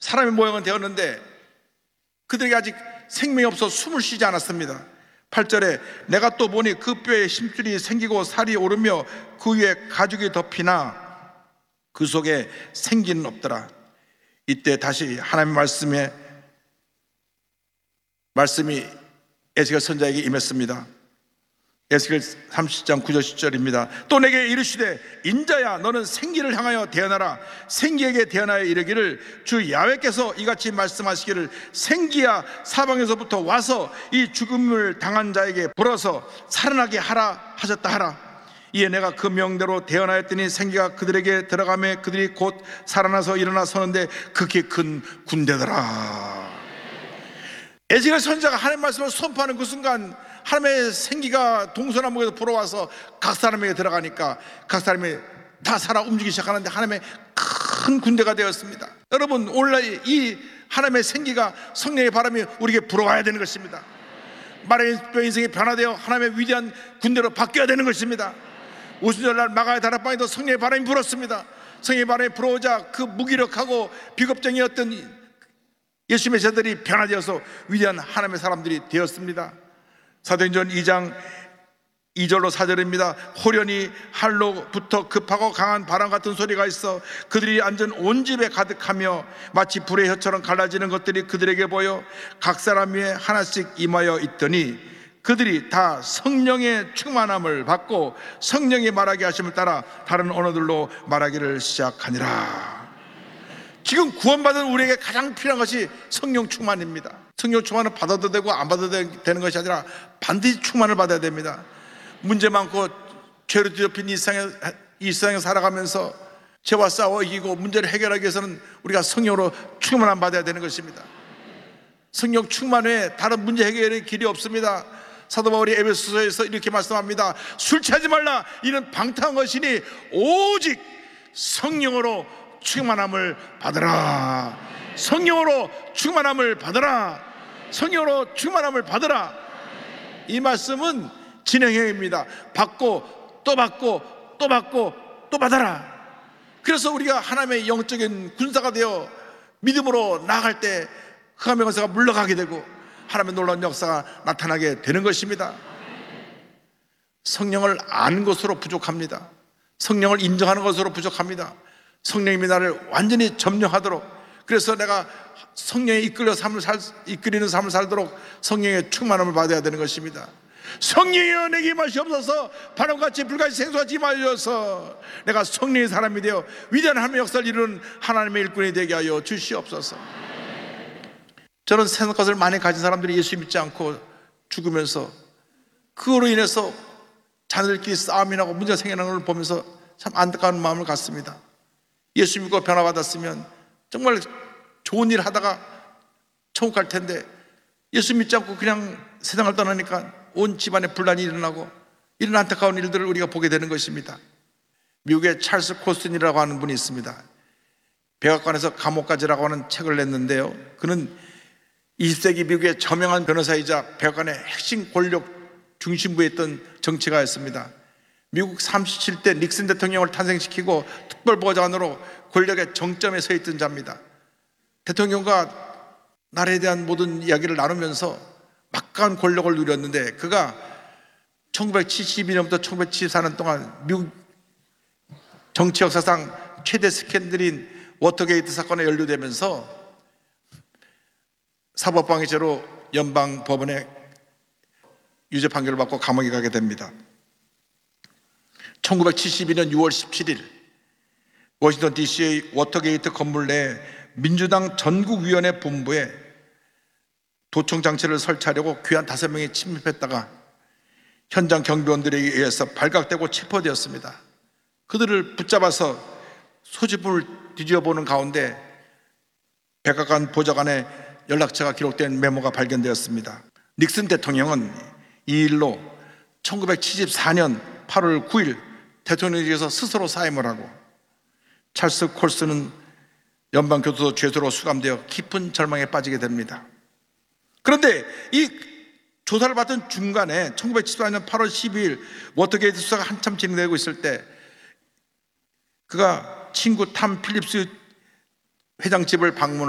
사람의 모양은 되었는데 그들에게 아직 생명이 없어 숨을 쉬지 않았습니다. 8절에 내가 또 보니 그 뼈에 힘줄이 생기고 살이 오르며 그 위에 가죽이 덮이나 그 속에 생기는 없더라. 이때 다시 하나님의 말씀이 에스겔 선지자에게 임했습니다. 에스겔 30장 9절 10절입니다. 또 내게 이르시되 인자야 너는 생기를 향하여 대언하라. 생기에게 대언하여 이르기를 주 야훼께서 이같이 말씀하시기를 생기야 사방에서부터 와서 이 죽음을 당한 자에게 불어서 살아나게 하라 하셨다 하라. 이에 내가 그 명대로 대언하였더니 생기가 그들에게 들어가매 그들이 곧 살아나서 일어나 서는데 극히 큰 군대더라. 에스겔 선지자가 하나님의 말씀을 선포하는 그 순간 하나님의 생기가 동서남북에서 불어와서 각 사람에게 들어가니까 각 사람이 다 살아 움직이기 시작하는데 하나님의 큰 군대가 되었습니다. 여러분, 오늘날 이 하나님의 생기가 성령의 바람이 우리에게 불어와야 되는 것입니다. 마른 뼈 인생이 변화되어 하나님의 위대한 군대로 바뀌어야 되는 것입니다. 오순절날 마가의 다락방에도 성령의 바람이 불었습니다. 성령의 바람이 불어오자 그 무기력하고 비겁쟁이였던 예수님의 제자들이 변화되어서 위대한 하나님의 사람들이 되었습니다. 사도행전 2장 2절로 4절입니다. 호련히 할로부터 급하고 강한 바람 같은 소리가 있어 그들이 앉은 온 집에 가득하며 마치 불의 혀처럼 갈라지는 것들이 그들에게 보여 각 사람 위에 하나씩 임하여 있더니 그들이 다 성령의 충만함을 받고 성령이 말하게 하심을 따라 다른 언어들로 말하기를 시작하니라. 지금 구원받은 우리에게 가장 필요한 것이 성령 충만입니다. 성령 충만은 받아도 되고 안 받아도 되는 것이 아니라 반드시 충만을 받아야 됩니다. 문제 많고 죄로 뒤덮인 이 세상에 살아가면서 죄와 싸워 이기고 문제를 해결하기 위해서는 우리가 성령으로 충만함 받아야 되는 것입니다. 성령 충만 외에 다른 문제 해결의 길이 없습니다. 사도 바울이 에베소서에서 이렇게 말씀합니다. 술 취하지 말라. 이는 방탕한 것이니 오직 성령으로 충만함을 받으라. 성령으로 충만함을 받으라. 성령으로 충만함을 받으라. 이 말씀은 진행형입니다. 받고 또 받고 또 받고 또 받아라. 그래서 우리가 하나님의 영적인 군사가 되어 믿음으로 나아갈 때 흑암의 권세가 물러가게 되고 하나님의 놀라운 역사가 나타나게 되는 것입니다. 성령을 아는 것으로 부족합니다. 성령을 인정하는 것으로 부족합니다. 성령님이 나를 완전히 점령하도록, 그래서 내가 성령에 이끌리는 삶을 살도록 성령의 충만함을 받아야 되는 것입니다. 성령이여 내게 임하시옵소서. 바람같이 불같이 생수같이 임하셔서 내가 성령의 사람이 되어 위대한 하나님의 역사를 이루는 하나님의 일꾼이 되게 하여 주시옵소서. 저는 세상 것을 많이 가진 사람들이 예수 믿지 않고 죽으면서 그거로 인해서 자녀들끼리 싸움이 나고 문제가 생겨나는 걸 보면서 참 안타까운 마음을 갖습니다. 예수 믿고 변화받았으면 정말 좋은 일 하다가 천국 갈 텐데 예수 믿지 않고 그냥 세상을 떠나니까 온 집안에 분란이 일어나고 이런 안타까운 일들을 우리가 보게 되는 것입니다. 미국의 찰스 코스틴이라고 하는 분이 있습니다. 백악관에서 감옥까지라고 하는 책을 냈는데요, 그는 20세기 미국의 저명한 변호사이자 백악관의 핵심 권력 중심부에 있던 정치가였습니다. 미국 37대 닉슨 대통령을 탄생시키고 특별보좌관으로 권력의 정점에 서 있던 자입니다. 대통령과 나라에 대한 모든 이야기를 나누면서 막강한 권력을 누렸는데 그가 1972년부터 1974년 동안 미국 정치 역사상 최대 스캔들인 워터게이트 사건에 연루되면서 사법방해죄로 연방법원에 유죄 판결을 받고 감옥에 가게 됩니다. 1972년 6월 17일 워싱턴 DC의 워터게이트 건물 내 민주당 전국위원회 본부에 도청 장치를 설치하려고 귀한 5명이 침입했다가 현장 경비원들에 의해서 발각되고 체포되었습니다. 그들을 붙잡아서 소지품을 뒤져보는 가운데 백악관 보좌관의 연락처가 기록된 메모가 발견되었습니다. 닉슨 대통령은 이 일로 1974년 8월 9일 대통령직에서 스스로 사임을 하고 찰스 콜스는 연방교도소 죄수로 수감되어 깊은 절망에 빠지게 됩니다. 그런데 이 조사를 받던 중간에 1974년 8월 12일 워터게이트 수사가 한참 진행되고 있을 때 그가 친구 탐 필립스 회장 집을 방문